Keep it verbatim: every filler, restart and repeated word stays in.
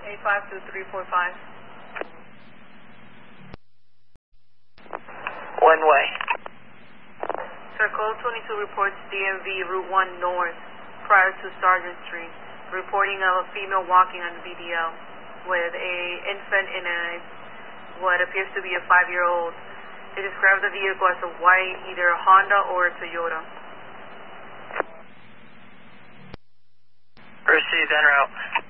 eight five two three four five. One way. Sir, call twenty-two reports D M V Route one North prior to Sargent Street, reporting of a female walking on the B D L with a infant in a what appears to be a five-year-old. They describe the vehicle as a white, either a Honda or a Toyota. Received, en route.